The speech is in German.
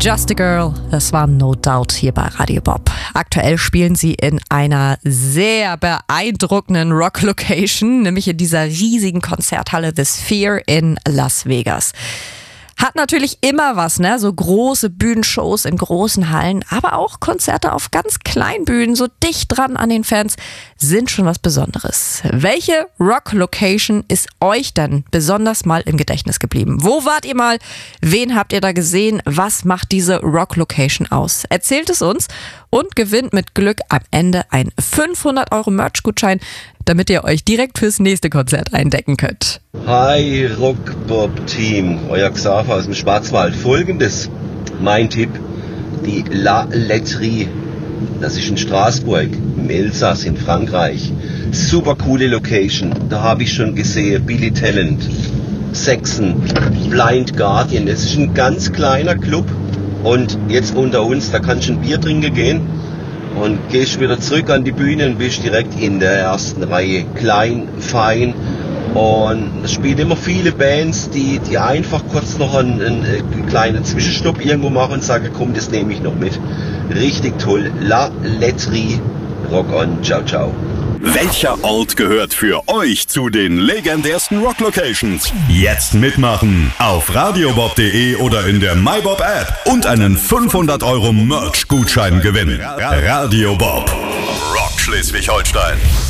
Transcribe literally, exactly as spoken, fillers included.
Just a Girl, das war No Doubt hier bei Radio Bob. Aktuell spielen sie in einer sehr beeindruckenden Rock-Location, nämlich in dieser riesigen Konzerthalle The Sphere in Las Vegas. Hat natürlich immer was, ne? So große Bühnenshows in großen Hallen, aber auch Konzerte auf ganz kleinen Bühnen, so dicht dran an den Fans, sind schon was Besonderes. Welche Rock-Location ist euch denn besonders mal im Gedächtnis geblieben? Wo wart ihr mal? Wen habt ihr da gesehen? Was macht diese Rock-Location aus? Erzählt es uns und gewinnt mit Glück am Ende einen fünfhundert Euro Merch-Gutschein, damit ihr euch direkt fürs nächste Konzert eindecken könnt. Hi Rockbob-Team, euer Xaver aus dem Schwarzwald. Folgendes, mein Tipp, die La Laiterie, das ist in Straßburg, im Elsass in Frankreich. Super coole Location, da habe ich schon gesehen, Billy Talent, Saxon, Blind Guardian, das ist ein ganz kleiner Club und jetzt unter uns, da kannst du ein Bier trinken gehen. Und gehst wieder zurück an die Bühne und bist direkt in der ersten Reihe. Klein, fein. Und es spielen immer viele Bands, die, die einfach kurz noch einen, einen kleinen Zwischenstopp irgendwo machen und sagen, komm, das nehme ich noch mit. Richtig toll. La Laiterie, Rock on, ciao, ciao. Welcher Ort gehört für euch zu den legendärsten Rock-Locations? Jetzt mitmachen auf radiobob punkt de oder in der MyBob-App und einen fünfhundert Euro Merch-Gutschein gewinnen. Radio Bob, Rock Schleswig-Holstein.